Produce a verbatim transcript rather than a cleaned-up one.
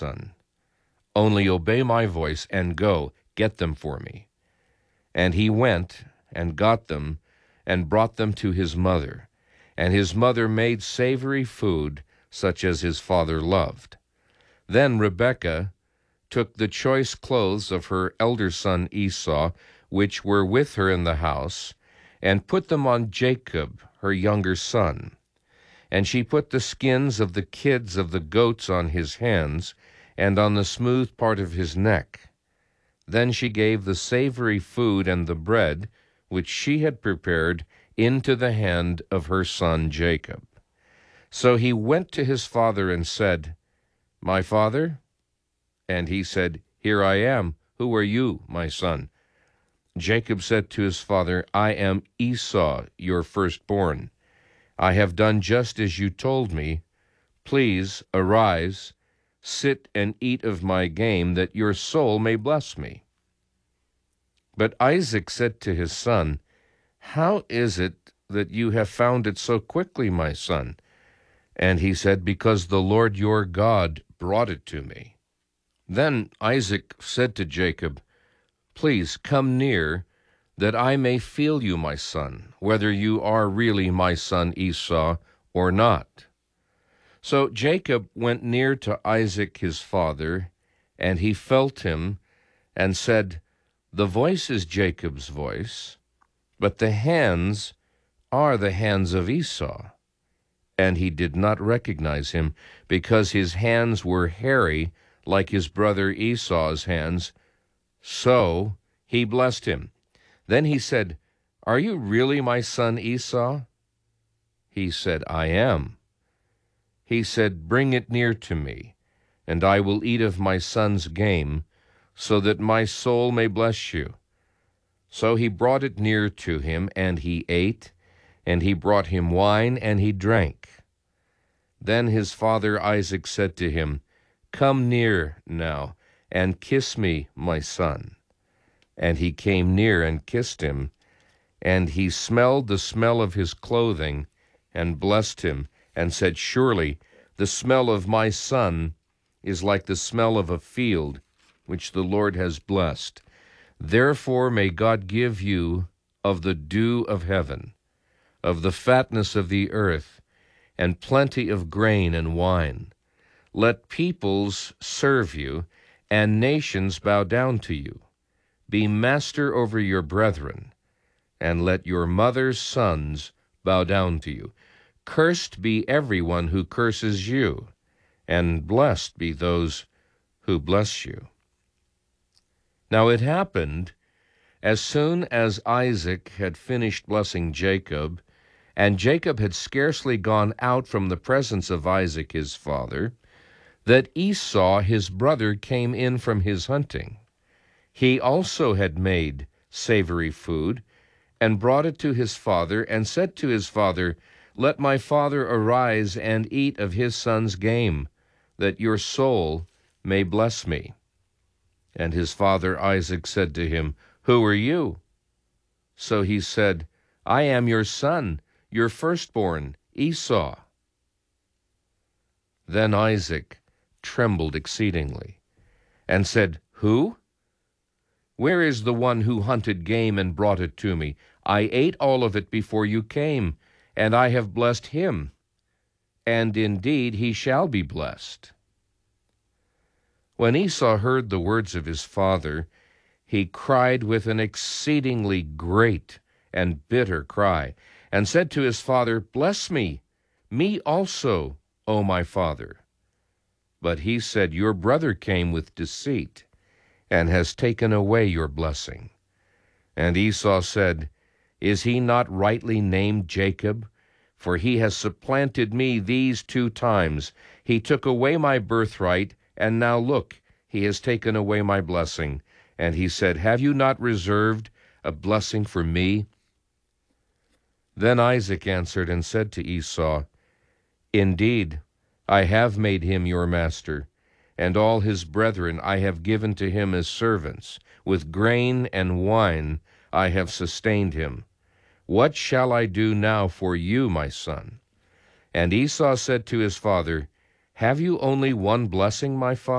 son. Only obey my voice and go, get them for me. And he went and got them and brought them to his mother. And his mother made savory food, such as his father loved. Then Rebekah took the choice clothes of her elder son Esau, which were with her in the house, and put them on Jacob, her younger son. And she put the skins of the kids of the goats on his hands, and on the smooth part of his neck. Then she gave the savory food and the bread, which she had prepared, into the hand of her son Jacob. So he went to his father and said, My father? And he said, Here I am. Who are you, my son? Jacob said to his father, I am Esau, your firstborn. I have done just as you told me. Please arise, sit and eat of my game, that your soul may bless me. But Isaac said to his son, How is it that you have found it so quickly, my son? And he said, Because the Lord your God brought it to me. Then Isaac said to Jacob, Please come near, that I may feel you, my son, whether you are really my son Esau or not. So Jacob went near to Isaac his father, and he felt him, and said, The voice is Jacob's voice, but the hands are the hands of Esau. And he did not recognize him, because his hands were hairy, like his brother Esau's hands. So he blessed him. Then he said, Are you really my son Esau? He said, I am. He said, Bring it near to me, and I will eat of my son's game, so that my soul may bless you. So he brought it near to him, and he ate, and he brought him wine, and he drank. Then his father Isaac said to him, Come near now, and kiss me, my son. And he came near and kissed him, and he smelled the smell of his clothing, and blessed him, and said, Surely the smell of my son is like the smell of a field, which the Lord has blessed. Therefore may God give you of the dew of heaven, of the fatness of the earth, and plenty of grain and wine. Let peoples serve you, and nations bow down to you. Be master over your brethren, and let your mother's sons bow down to you. Cursed be everyone who curses you, and blessed be those who bless you. Now it happened, as soon as Isaac had finished blessing Jacob, and Jacob had scarcely gone out from the presence of Isaac his father, that Esau his brother came in from his hunting. He also had made savory food, and brought it to his father, and said to his father, Let my father arise and eat of his son's game, that your soul may bless me. And his father Isaac said to him, Who are you? So he said, I am your son, your firstborn, Esau. Then Isaac trembled exceedingly, and said, Who? Where is the one who hunted game and brought it to me? I ate all of it before you came, and I have blessed him, and indeed he shall be blessed. When Esau heard the words of his father, he cried with an exceedingly great and bitter cry, and said to his father, Bless me, me also, O my father. But he said, Your brother came with deceit, and has taken away your blessing. And Esau said, Is he not rightly named Jacob? For he has supplanted me these two times. He took away my birthright, and now look, he has taken away my blessing. And he said, Have you not reserved a blessing for me? Then Isaac answered and said to Esau, Indeed, I have made him your master, and all his brethren I have given to him as servants. With grain and wine I have sustained him. What shall I do now for you, my son? And Esau said to his father, Have you only one blessing, my father?